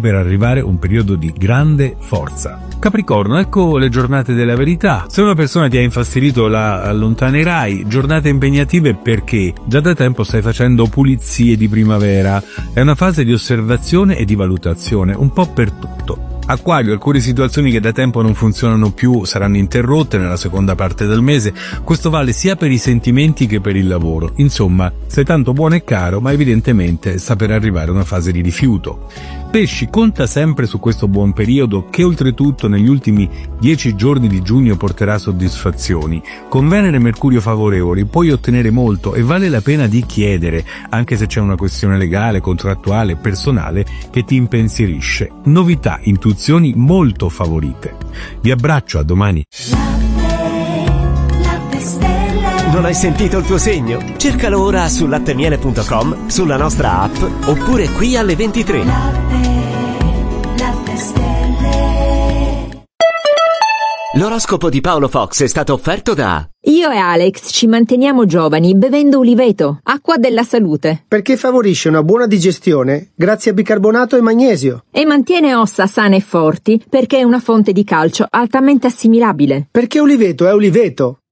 per arrivare un periodo di grande forza. Capricorno, ecco le giornate della verità. Se una persona ti ha infastidito la allontanerai. Giornate impegnative perché già da tempo stai facendo pulizie di primavera. È una fase di osservazione e di valutazione, un po' per tutto. Acquario, alcune situazioni che da tempo non funzionano più saranno interrotte nella seconda parte del mese. Questo vale sia per i sentimenti che per il lavoro. Insomma, sei tanto buono e caro, ma evidentemente sta per arrivare una fase di rifiuto. Pesci, conta sempre su questo buon periodo che oltretutto negli ultimi 10 giorni di giugno porterà soddisfazioni. Con Venere e Mercurio favorevoli puoi ottenere molto e vale la pena di chiedere, anche se c'è una questione legale, contrattuale, personale che ti impensierisce. Novità, intuizioni molto favorite. Vi abbraccio, a domani. Non hai sentito il tuo segno? Cercalo ora su lattemiele.com, sulla nostra app oppure qui alle 23. L'oroscopo di Paolo Fox è stato offerto da... Io e Alex ci manteniamo giovani bevendo Uliveto, acqua della salute. Perché favorisce una buona digestione grazie a bicarbonato e magnesio. E mantiene ossa sane e forti perché è una fonte di calcio altamente assimilabile. Perché Uliveto è Uliveto.